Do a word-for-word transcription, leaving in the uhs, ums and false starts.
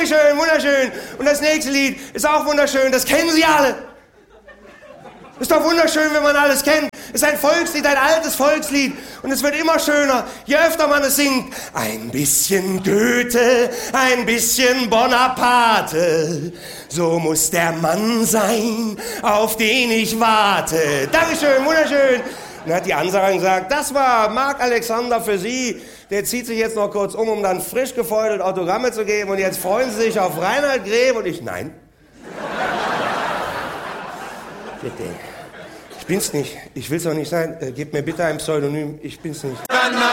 Dankeschön, wunderschön. Und das nächste Lied ist auch wunderschön, das kennen Sie alle. Ist doch wunderschön, wenn man alles kennt. Ist ein Volkslied, ein altes Volkslied. Und es wird immer schöner, je öfter man es singt. Ein bisschen Goethe, ein bisschen Bonaparte. So muss der Mann sein, auf den ich warte. Dankeschön, wunderschön. Dann hat die Ansagerin gesagt, das war Marc Alexander für Sie. Der zieht sich jetzt noch kurz um, um dann frisch gefeudelt Autogramme zu geben. Und jetzt freuen Sie sich auf Reinhard Greb. Und ich, nein. Bitte. Ich bin's nicht. Ich will's auch nicht sein. Äh, gebt mir bitte ein Pseudonym. Ich bin's nicht.